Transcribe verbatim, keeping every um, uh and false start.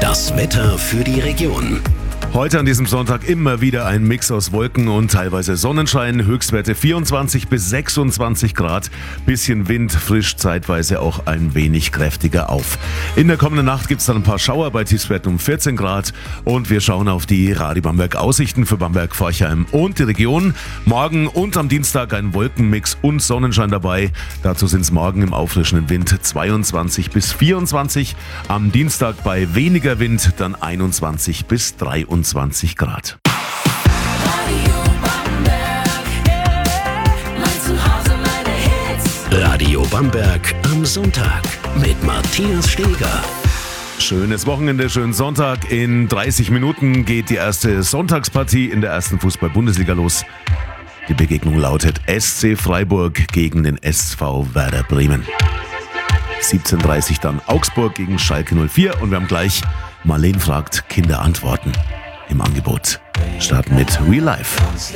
Das Wetter für die Region. Heute an diesem Sonntag immer wieder ein Mix aus Wolken und teilweise Sonnenschein. Höchstwerte vierundzwanzig bis sechsundzwanzig Grad. Bisschen Wind, frisch zeitweise auch ein wenig kräftiger auf. In der kommenden Nacht gibt es dann ein paar Schauer bei Tiefstwerten um vierzehn Grad. Und wir schauen auf die Radio Bamberg Aussichten für Bamberg, Forchheim und die Region. Morgen und am Dienstag ein Wolkenmix und Sonnenschein dabei. Dazu sind es morgen im auffrischenden Wind zweiundzwanzig bis vierundzwanzig. Am Dienstag bei weniger Wind dann einundzwanzig bis dreiundzwanzig Grad. Radio Bamberg am Sonntag mit Matthias Steger. Schönes Wochenende, schönen Sonntag. In dreißig Minuten geht die erste Sonntagspartie in der ersten Fußball-Bundesliga los. Die Begegnung lautet S C Freiburg gegen den S V Werder Bremen. siebzehn Uhr dreißig dann Augsburg gegen Schalke null vier und wir haben gleich Marleen fragt Kinder antworten im Angebot. Starten mit Real Life.